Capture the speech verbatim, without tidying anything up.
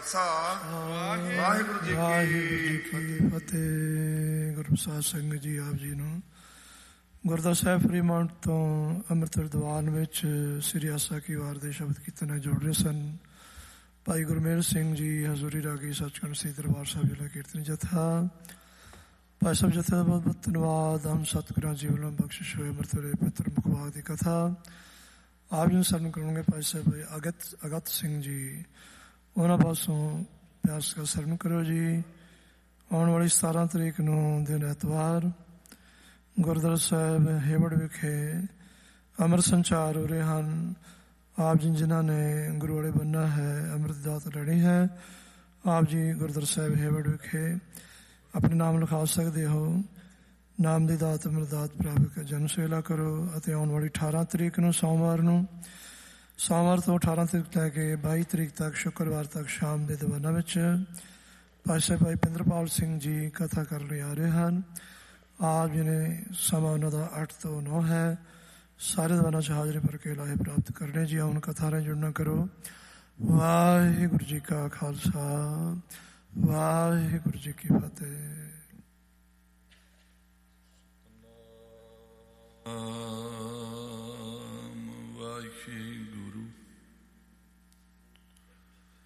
ਖਾਲਸਾ ਵਾਹਿਗੁਰੂ ਜੀ ਕੀ ਫਤਿਹ। ਗੁਰੂ ਪ੍ਰਸਾਦ ਸਿੰਘ ਜੀ ਆਪ ਜੀ ਨੂੰ ਗੁਰਦੁਆਰਾ ਸਾਹਿਬ ਫਰੀਮਾਉਂਟ ਤੋਂ ਅੰਮ੍ਰਿਤ ਦੀਵਾਨ ਵਿੱਚ ਸ੍ਰੀ ਆਸਾ ਕੀ ਵਾਰ ਦੇ ਸ਼ਬਦ ਕੀਰਤਨ ਨਾਲ ਜੁੜ ਰਹੇ ਸਨ। ਭਾਈ ਗੁਰਮੇਲ ਸਿੰਘ ਜੀ ਹਜ਼ੂਰੀ ਰਾਗੀ ਸੱਚਖੰਡ ਸ੍ਰੀ ਦਰਬਾਰ ਸਾਹਿਬ ਜ਼ਿਲ੍ਹਾ ਕੀਰਤਨੀ ਜਥਾ। ਭਾਈ ਸਾਹਿਬ ਜਥੇ ਦਾ ਬਹੁਤ ਬਹੁਤ ਧੰਨਵਾਦ। ਹਮ ਸਤਿਗੁਰਾਂ ਜੀ ਵੱਲੋਂ ਬਖਸ਼ਿਸ਼ ਹੋਏ ਅੰਮ੍ਰਿਤ ਵੇਲੇ ਪਵਿੱਤਰ ਮੁਖਵਾਕ ਦੀ ਕਥਾ ਆਪ ਜੀ ਨੂੰ ਸਰਵਣ ਕਰਨਗੇ। ਭਾਈ ਸਾਹਿਬ ਅਗਤ ਅਗਤ ਸਿੰਘ ਜੀ, ਉਹਨਾਂ ਪਾਸੋਂ ਪਿਆਸ ਦਾ ਸਰਵਣ ਕਰੋ ਜੀ। ਆਉਣ ਵਾਲੀ ਸਤਾਰਾਂ ਤਰੀਕ ਨੂੰ ਦਿਨ ਐਤਵਾਰ ਗੁਰਦੁਆਰਾ ਸਾਹਿਬ ਹੇਵੜ ਵਿਖੇ ਅੰਮ੍ਰਿਤ ਸੰਚਾਰ ਹੋ ਰਹੇ ਹਨ। ਆਪ ਜੀ ਜਿਨ੍ਹਾਂ ਨੇ ਗੁਰੂ ਵਾਲੇ ਬੰਨਾ ਹੈ, ਅੰਮ੍ਰਿਤ ਦਾਤ ਲੈਣੀ ਹੈ, ਆਪ ਜੀ ਗੁਰਦੁਆਰਾ ਸਾਹਿਬ ਹੇਵੜ ਵਿਖੇ ਆਪਣੇ ਨਾਮ ਲਿਖਾ ਸਕਦੇ ਹੋ। ਨਾਮ ਦੀ ਦਾਤ ਅੰਮ੍ਰਿਤ ਦਾਤ ਪ੍ਰਾਪਤ ਕਰ ਜਨ ਸੇਵਾ ਕਰੋ। ਅਤੇ ਆਉਣ ਵਾਲੀ ਅਠਾਰਾਂ ਤਰੀਕ ਨੂੰ ਸੋਮਵਾਰ ਨੂੰ ਸੋਮਵਾਰ ਤੋਂ ਅਠਾਰਾਂ ਤਰੀਕ ਲੈ ਕੇ ਬਾਈ ਤਰੀਕ ਤੱਕ ਸ਼ੁੱਕਰਵਾਰ ਤੱਕ ਸ਼ਾਮ ਦੇ ਦੀਵਾਨਾਂ ਵਿੱਚ ਭਾਈ ਸਾਹਿਬ ਭਾਈ ਪਿੰਦਰਪਾਲ ਸਿੰਘ ਜੀ ਕਥਾ ਕਰਨ ਲਈ ਆ ਰਹੇ ਹਨ। ਆਪ ਜੀ ਨੇ ਸਮਾਂ ਉਹਨਾਂ ਦਾ ਅੱਠ ਤੋਂ ਨੌ ਹੈ। ਸਾਰੇ ਦੀਵਾਨਾਂ 'ਚ ਹਾਜ਼ਰੀ ਭਰ ਕੇ ਲਾਹੇ ਪ੍ਰਾਪਤ ਕਰਨੇ ਜੀ। ਆਉਣ ਕਥਾ ਨਾਲ ਜੁੜਨਾ ਕਰੋ। ਵਾਹਿਗੁਰੂ ਜੀ ਕਾ ਖਾਲਸਾ ਵਾਹਿਗੁਰੂ ਜੀ ਕੀ ਫਤਿਹ। ਵਾਹਿਗੁਰੂ